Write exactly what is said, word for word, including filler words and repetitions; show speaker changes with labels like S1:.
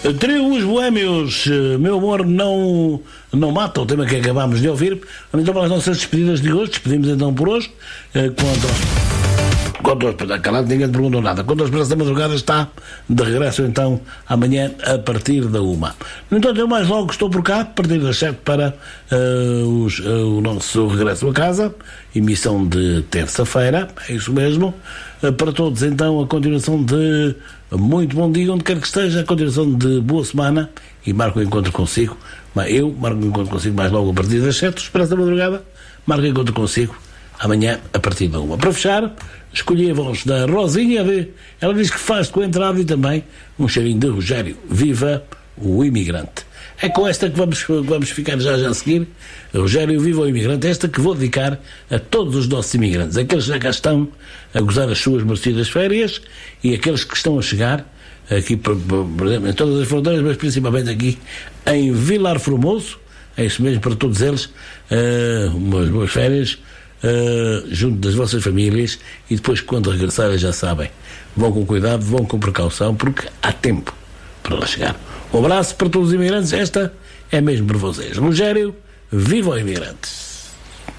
S1: Trio Os Boémios, Meu Amor Não, não Mata, o tema que acabámos de ouvir. Vamos então para as nossas despedidas de hoje. Despedimos então por hoje. Quanto, quanto, calado, ninguém te perguntou nada. Quanto ao Expresso da Madrugada está de regresso então amanhã a partir da uma. No entanto, eu mais logo estou por cá, a partir das sete para uh, os, uh, o nosso regresso a casa, emissão de terça-feira, é isso mesmo. Uh, para todos então a continuação de muito bom dia, onde quer que esteja, a continuação de boa semana e marco o encontro consigo. Eu marco o encontro consigo mais logo a partir das sete, Expresso da Madrugada, marco o encontro consigo amanhã a partir da uma. Para fechar, escolhi a voz da Rosinha, de, ela diz que faz com a entrada e também um cheirinho de Rogério, Viva o Imigrante. É com esta que vamos, vamos ficar já, já a seguir. Rogério, Viva o Imigrante, esta que vou dedicar a todos os nossos imigrantes, aqueles que já cá estão a gozar as suas merecidas férias e aqueles que estão a chegar aqui, por, por exemplo, em todas as fronteiras, mas principalmente aqui em Vilar Formoso. É isso mesmo, para todos eles, uh, umas boas férias uh, junto das vossas famílias, e depois quando regressarem já sabem, vão com cuidado, vão com precaução, porque há tempo para lá chegar. Um abraço para todos os imigrantes, esta é mesmo para vocês. Rogério, Viva o Imigrante.